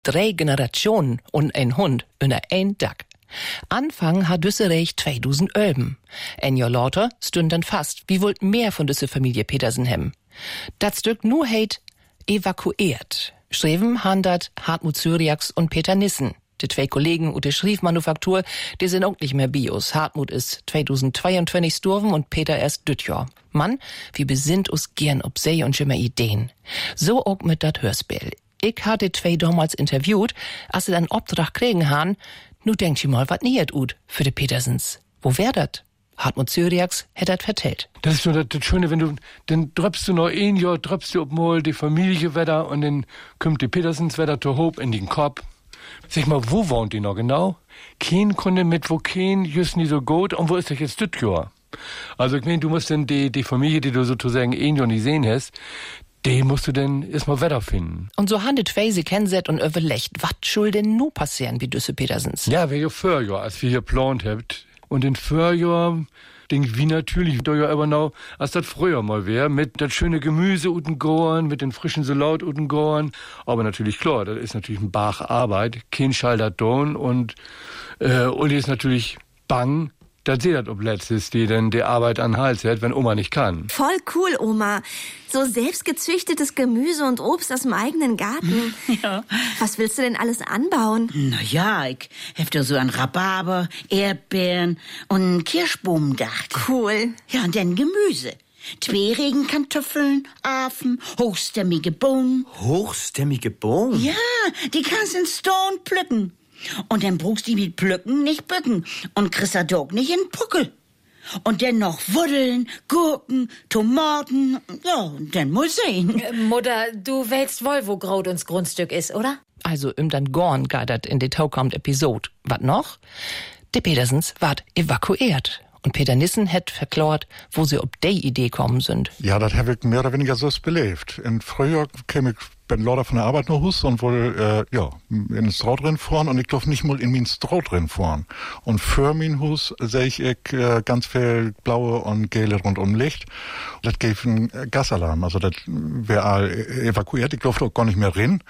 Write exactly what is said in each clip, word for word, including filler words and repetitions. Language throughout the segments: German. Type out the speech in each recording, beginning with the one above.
Drei Generationen und ein Hund in ein Tag. Anfang hat düsse Reich zweitausend Ölben. Ein Jahr lauter stünden fast, wie wollt mehr von düsse Familie Petersen hem. Dat Stück nur heit evakuiert. Schreven han dat Hartmut Cyriax und Peter Nissen. Die zwei Kollegen und die Schriefmanufaktur, die sind auch nicht mehr Bios. Hartmut ist zweitausendzweiundzwanzig gestorben und Peter erst düt Jahr. Mann, wie besinnt us gern ob sei und schimmer Ideen. So auch mit dat Hörspiel. Ich hatte zwei damals interviewt, als sie dann Obdrach kriegen han. Nu denkt ihr mal, wat nähert ut für die Petersens. Wo wär dat? Hartmut Cyriax hätt dat vertellt. Das ist so das, das Schöne, wenn du, dann dröpst du noch ein Jahr, dröpst du ob mal die Familie wetter und dann kommt die Petersens wetter zu hoch in den Korb. Sag mal, wo wohnt die noch genau? Kein konnte mit wo kein just nie so gut und wo ist das jetzt das Jahr? Also ich meine, du musst dann die, die Familie, die du sozusagen ein Jahr nicht sehen hast, die musst du denn erstmal Wetter finden. Und so handet zwei sie kennenset und überlegt, wat schuld denn nu passieren wie düsse Petersens? Ja, wir ja Vorjahr, als wir hier geplant habt. Und in Vorjahr denk wie natürlich, da ja aber noch, als das früher mal wär, mit das schöne Gemüse uten Gorn, mit den frischen Salat uten Gorn. Aber natürlich klar, das ist natürlich ein Bach Arbeit, kein Schalter Don und, äh, Uli ist natürlich bang, dass sie das ob letztes, die denn die Arbeit an den Hals hat, wenn Oma nicht kann. Voll cool, Oma. So selbstgezüchtetes Gemüse und Obst aus dem eigenen Garten. Ja. Was willst du denn alles anbauen? Na ja, ich hab da so an Rhabarber, Erdbeeren und Kirschbohnen gedacht. Cool. Ja, und dann Gemüse. Zwei Regenkartoffeln, Afen, hochstämmige Bohnen. Hochstämmige Bohnen? Ja, die kannst in Stone pflücken. Und dann brauchst du die mit Plücken nicht bücken und kriegst da doch nicht in den Puckel. Und dann noch Wuddeln, Gurken, Tomaten, ja, und dann muss sehen. Äh, Mutter, du weißt wohl, wo Graut uns Grundstück ist, oder? Also im dann Gorn geidert in die taukommt Episode. Wat noch? Die Petersens ward evakuiert. Und Peter Nissen hätt verklaut, wo sie ob die Idee kommen sind. Ja, das habe ich mehr oder weniger so belebt. In Frühjahr käme ich bin lauter von der Arbeit nach Hus und wollte, äh, ja, in den Stroh drin fahren und ich durfte nicht mal in mein Stroh drin fahren. Und für mein Hus sehe ich äh, ganz viel blaue und gelbe rundum Licht. Das gab einen Gasalarm, also das wäre evakuiert, ich durfte auch gar nicht mehr rein.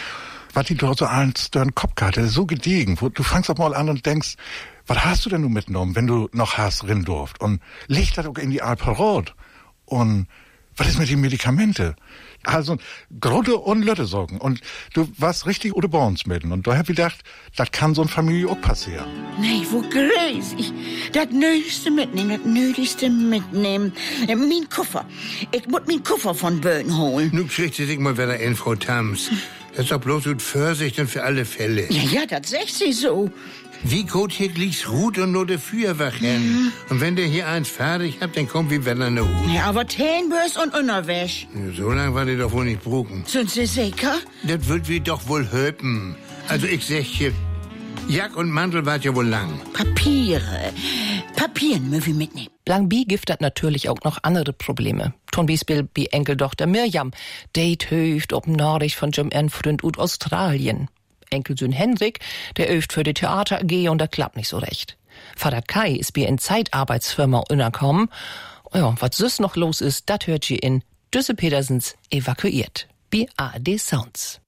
Was die dort so als den Kopf gehabt, der ist so gediegen, wo du fangst auch mal an und denkst, was hast du denn nun mitgenommen, wenn du noch hast rein durft? Und leg das auch in die Alparot. Und was ist mit den Medikamente? Also, Grotte und Lötte sorgen. Und du warst richtig ohne Bones mit. Und da hab ich gedacht, das kann so eine Familie auch passieren. Nee, wo gräß ich? Das Nötigste mitnehmen, das Nötigste mitnehmen. Äh, mein Koffer. Ich muss meinen Koffer von Böden holen. Nun kriegt sie sich mal wieder in, Frau Tams. Das ist doch bloß gut Vorsicht und für alle Fälle. Ja, ja, das sagt sie so. Wie gut hier liegt's Ruht und nur der Feuerwache. Mhm. Und wenn der hier eins fertig habt, dann kommt wie wenn er ne Hut. Ja, aber Tänbörs und Unterwäsch. Ja, so lang war die doch wohl nicht bruken. Sind Sie sicher? Das wird wie doch wohl höpen. Also ich sag hier, Jack und Mantel wart ja wohl lang. Papiere. Papieren müssen wir mitnehmen. Lang Bi gibt dat natürlich auch noch andere Probleme. Zum Beispiel Bi Enkeltochter Mirjam, date höft ob Nachricht von Jim Enfriend ut Australien. Enkelsohn Hendrik, der öft für die Theater A G und das klappt nicht so recht. Vater Kai ist bei in Zeitarbeitsfirma unterkommen. Ja, was süß noch los ist, das hört ihr in Düsse Petersens evakuiert. Bei A R D Sounds.